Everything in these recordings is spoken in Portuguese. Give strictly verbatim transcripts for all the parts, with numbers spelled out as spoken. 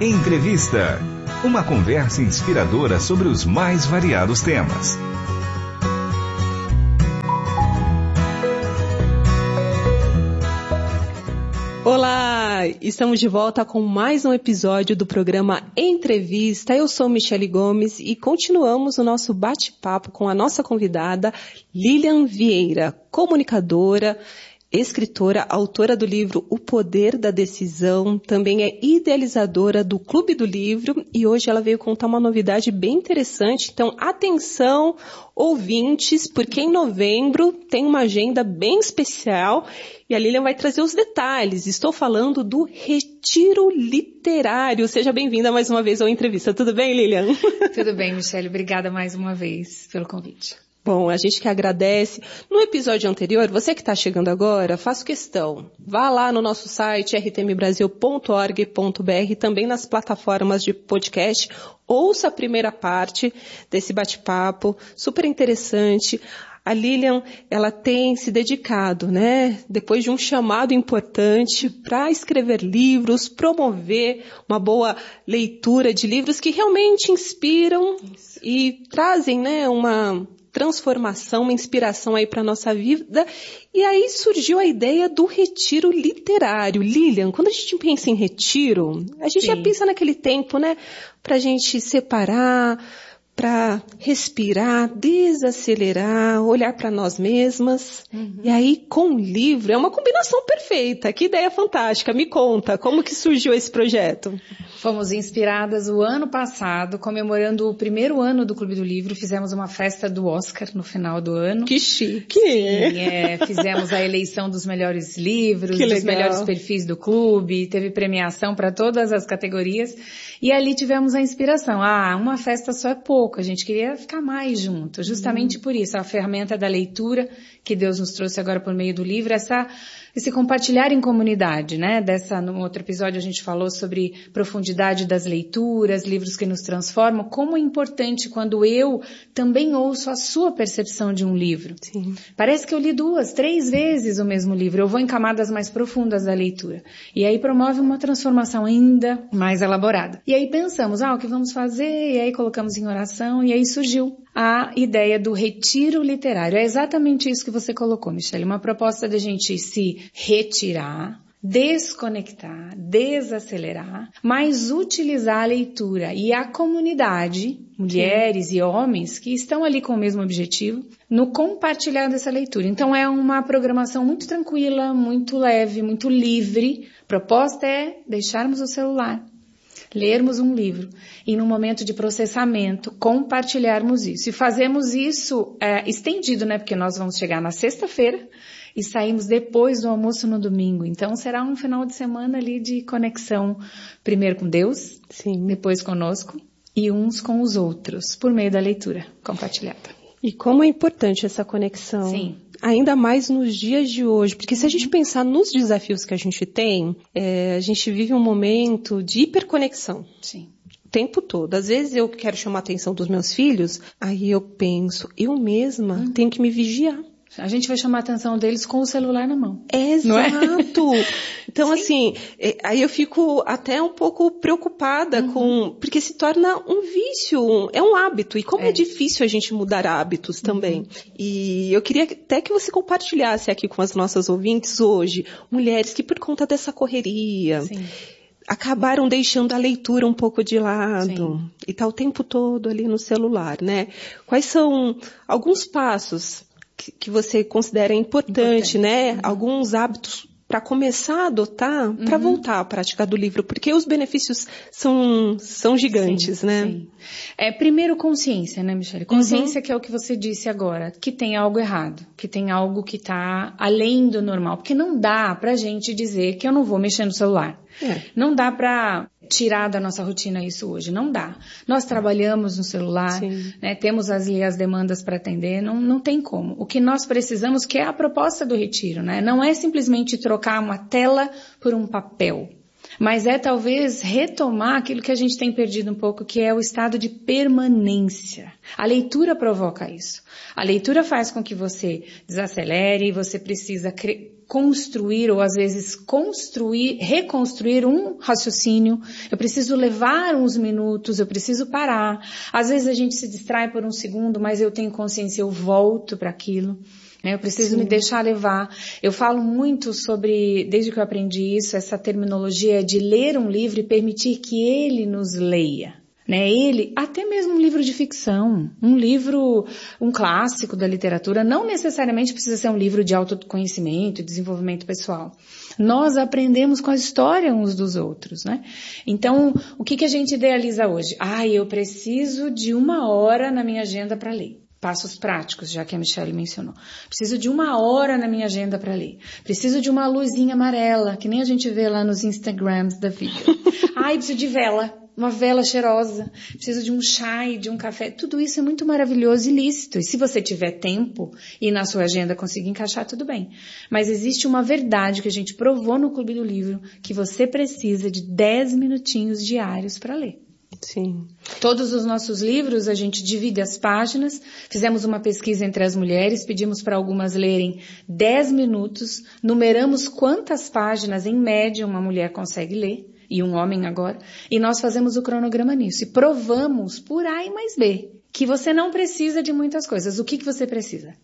Entrevista. Uma conversa inspiradora sobre os mais variados temas. Olá, estamos de volta com mais um episódio do programa Entrevista. Eu sou Michele Gomes e continuamos o nosso bate-papo com a nossa convidada Lilian Vieira, comunicadora, escritora, autora do livro O Poder da Decisão, também é idealizadora do Clube do Livro e hoje ela veio contar uma novidade bem interessante. Então, atenção, ouvintes, porque em novembro tem uma agenda bem especial e a Lilian vai trazer os detalhes. Estou falando do Retiro Literário. Seja bem-vinda mais uma vez ao Entrevista. Tudo bem, Lilian? Tudo bem, Michele. Obrigada mais uma vez pelo convite. Bom, a gente que agradece. No episódio anterior, você que está chegando agora, faço questão. Vá lá no nosso site r t m brasil ponto org ponto b r, também nas plataformas de podcast. Ouça a primeira parte desse bate-papo, super interessante. A Lilian, ela tem se dedicado, né, depois de um chamado importante para escrever livros, promover uma boa leitura de livros que realmente inspiram Isso. e trazem, né, uma transformação, uma inspiração aí para a nossa vida. E aí surgiu a ideia do retiro literário. Lilian, quando a gente pensa em retiro, a gente Sim. já pensa naquele tempo, né, para a gente separar, para respirar, desacelerar, olhar para nós mesmas. Uhum. E aí, com o livro, é uma combinação perfeita. Que ideia fantástica. Me conta, como que surgiu esse projeto? Fomos inspiradas o ano passado, comemorando o primeiro ano do Clube do Livro. Fizemos uma festa do Oscar no final do ano. Que chique! Sim, é, fizemos a eleição dos melhores livros, que dos legal. melhores perfis do clube. Teve premiação para todas as categorias. E ali tivemos a inspiração. Ah, uma festa só é pouco. A gente queria ficar mais junto. Justamente hum. por isso, a ferramenta da leitura que Deus nos trouxe agora por meio do livro, essa... esse compartilhar em comunidade, né? Dessa, no outro episódio a gente falou sobre profundidade das leituras, livros que nos transformam, como é importante quando eu também ouço a sua percepção de um livro. Sim. Parece que eu li duas, três vezes o mesmo livro, eu vou em camadas mais profundas da leitura. E aí promove uma transformação ainda mais elaborada. E aí pensamos, ah, o que vamos fazer? E aí colocamos em oração, e aí surgiu a ideia do retiro literário. É exatamente isso que você colocou, Michele, uma proposta de a gente se retirar, desconectar, desacelerar, mas utilizar a leitura e a comunidade, mulheres Sim. e homens que estão ali com o mesmo objetivo, no compartilhar dessa leitura. Então é uma programação muito tranquila, muito leve, muito livre. A proposta é deixarmos o celular, lermos um livro e num momento de processamento compartilharmos isso. E fazemos isso é, estendido, né? Porque nós vamos chegar na sexta-feira e saímos depois do almoço no domingo. Então será um final de semana ali de conexão, primeiro com Deus, Sim. depois conosco e uns com os outros, por meio da leitura compartilhada. E como é importante essa conexão. Sim. Ainda mais nos dias de hoje, porque se a gente pensar nos desafios que a gente tem, é, a gente vive um momento de hiperconexão. Sim. O tempo todo. Às vezes eu quero chamar a atenção dos meus filhos, aí eu penso, eu mesma hum. tenho que me vigiar. A gente vai chamar a atenção deles com o celular na mão. Exato. É? Então, Sim. assim, aí eu fico até um pouco preocupada uhum. com... Porque se torna um vício, é um hábito. E como é, é difícil a gente mudar hábitos também. Uhum. E eu queria até que você compartilhasse aqui com as nossas ouvintes hoje, mulheres que por conta dessa correria... Sim. acabaram deixando a leitura um pouco de lado. Sim. E tá o tempo todo ali no celular, né? Quais são alguns passos que você considera importante, importante. né? Uhum. Alguns hábitos para começar a adotar, uhum. para voltar à prática do livro, porque os benefícios são, são gigantes, sim, né? Sim. É, primeiro consciência, né, Michele? Consciência uhum. que é o que você disse agora, que tem algo errado, que tem algo que está além do normal, porque não dá pra gente dizer que eu não vou mexer no celular. É. Não dá pra tirar da nossa rotina isso hoje, não dá. Nós trabalhamos no celular, né, temos as, as demandas para atender, não, não tem como. O que nós precisamos, que é a proposta do retiro, né, não é simplesmente trocar uma tela por um papel, mas é talvez retomar aquilo que a gente tem perdido um pouco, que é o estado de permanência. A leitura provoca isso. A leitura faz com que você desacelere, você precisa cre- construir ou às vezes construir, reconstruir um raciocínio, eu preciso levar uns minutos, eu preciso parar. Às vezes a gente se distrai por um segundo, mas eu tenho consciência, eu volto para aquilo. Eu preciso Sim. me deixar levar. Eu falo muito sobre, desde que eu aprendi isso, essa terminologia de ler um livro e permitir que ele nos leia. Né? Ele, até mesmo um livro de ficção, um livro, um clássico da literatura, não necessariamente precisa ser um livro de autoconhecimento e desenvolvimento pessoal. Nós aprendemos com a história uns dos outros, né? Então, o que, que a gente idealiza hoje? Ah, eu preciso de uma hora na minha agenda para ler. Passos práticos, já que a Michelle mencionou. Preciso de uma hora na minha agenda para ler. Preciso de uma luzinha amarela, que nem a gente vê lá nos Instagrams da vida. Ai, preciso de vela, uma vela cheirosa. Preciso de um chá e de um café. Tudo isso é muito maravilhoso e lícito. E se você tiver tempo e na sua agenda conseguir encaixar, tudo bem. Mas existe uma verdade que a gente provou no Clube do Livro, que você precisa de dez minutinhos diários para ler. Sim. Todos os nossos livros, a gente divide as páginas, fizemos uma pesquisa entre as mulheres, pedimos para algumas lerem dez minutos, numeramos quantas páginas, em média, uma mulher consegue ler, e um homem agora, e nós fazemos o cronograma nisso, e provamos por A e mais B, que você não precisa de muitas coisas. O que, que você precisa?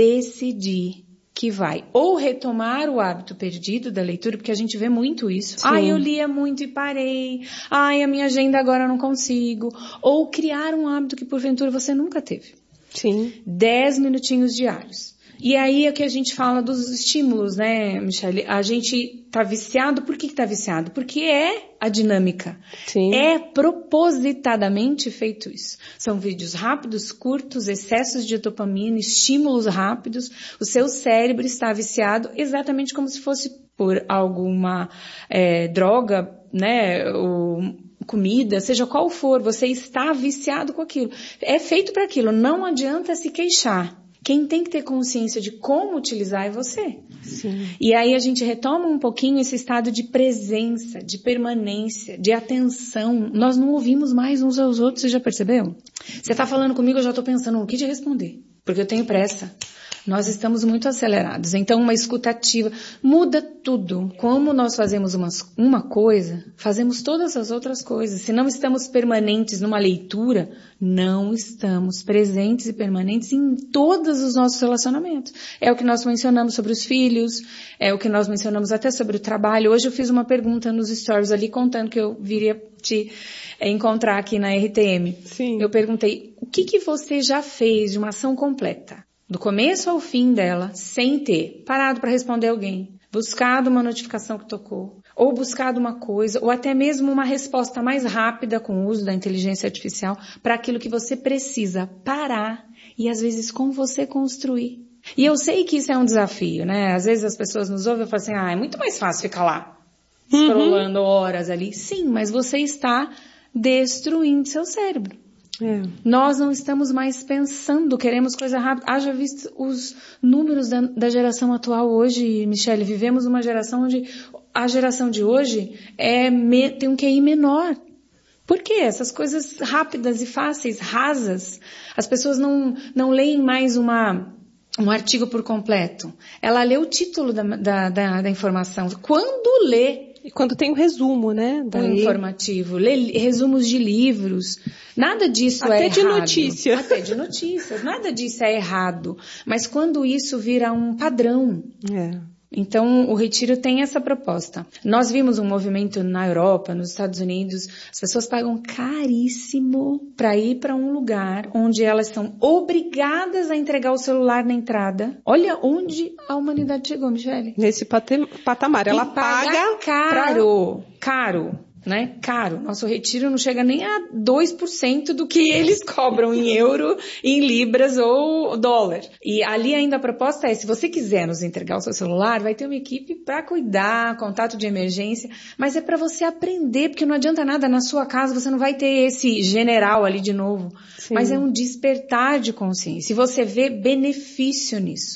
Decidir que vai ou retomar o hábito perdido da leitura, porque a gente vê muito isso. Sim. Ai, eu lia muito e parei. Ai, a minha agenda agora eu não consigo. Ou criar um hábito que porventura você nunca teve. Sim. Dez minutinhos diários. E aí é que a gente fala dos estímulos, né, Michelle? A gente tá viciado. Por que que tá viciado? Porque é a dinâmica. Sim. É propositadamente feito isso. São vídeos rápidos, curtos, excessos de dopamina, estímulos rápidos. O seu cérebro está viciado exatamente como se fosse por alguma é, droga, né, ou comida, seja qual for. Você está viciado com aquilo. É feito para aquilo. Não adianta se queixar. Quem tem que ter consciência de como utilizar é você. Sim. E aí a gente retoma um pouquinho esse estado de presença, de permanência, de atenção. Nós não ouvimos mais uns aos outros, você já percebeu? Você está falando comigo, eu já estou pensando o que te responder, porque eu tenho pressa. Nós estamos muito acelerados. Então, uma escutativa muda tudo. Como nós fazemos uma, uma coisa, fazemos todas as outras coisas. Se não estamos permanentes numa leitura, não estamos presentes e permanentes em todos os nossos relacionamentos. É o que nós mencionamos sobre os filhos, é o que nós mencionamos até sobre o trabalho. Hoje eu fiz uma pergunta nos stories ali, contando que eu viria te encontrar aqui na R T M. Sim. Eu perguntei, o que, que você já fez de uma ação completa? Do começo ao fim dela, sem ter parado para responder alguém, buscado uma notificação que tocou, ou buscado uma coisa, ou até mesmo uma resposta mais rápida com o uso da inteligência artificial para aquilo que você precisa parar e às vezes com você construir. E eu sei que isso é um desafio, né? Às vezes as pessoas nos ouvem e falam assim, ah, é muito mais fácil ficar lá, scrollando uhum. horas ali. Sim, mas você está destruindo seu cérebro. É. Nós não estamos mais pensando, queremos coisa rápida. Haja visto os números da, da geração atual hoje, Michelle. Vivemos uma geração onde a geração de hoje é, me, tem um Q I menor. Por quê? Essas coisas rápidas e fáceis, rasas. As pessoas não, não leem mais uma, um artigo por completo. Ela lê o título da, da, da, da informação. Quando lê... E quando tem um resumo, né? Daí... Um informativo, lê resumos de livros, nada disso Até é errado. Até de notícia. Até de notícias, nada disso é errado. Mas quando isso vira um padrão... É. Então, o Retiro tem essa proposta. Nós vimos um movimento na Europa, nos Estados Unidos, as pessoas pagam caríssimo para ir para um lugar onde elas são obrigadas a entregar o celular na entrada. Olha onde a humanidade chegou, Michelle. Nesse patamar, ela paga, paga caro, pra... caro. Né? Caro. Nosso retiro não chega nem a dois por cento do que eles cobram em euro, em libras ou dólar. E ali ainda a proposta é, se você quiser nos entregar o seu celular, vai ter uma equipe para cuidar, contato de emergência, mas é para você aprender, porque não adianta nada na sua casa, você não vai ter esse general ali de novo. Sim. Mas é um despertar de consciência. E você vê benefício nisso.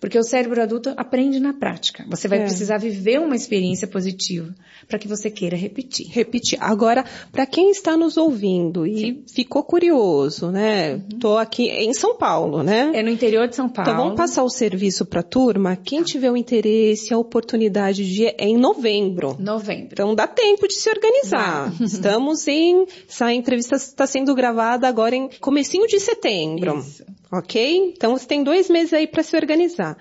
Porque o cérebro adulto aprende na prática. Você vai é. precisar viver uma experiência positiva para que você queira repetir. Repetir. Agora, para quem está nos ouvindo e Sim. ficou curioso, né? Uhum. Tô aqui em São Paulo, né? É no interior de São Paulo. Então vamos passar o serviço para a turma. Quem tiver o interesse, a oportunidade de é em novembro. Novembro. Então dá tempo de se organizar. Vai. Estamos em... Essa entrevista está sendo gravada agora em comecinho de setembro. Isso. Ok? Então você tem dois meses aí para se organizar.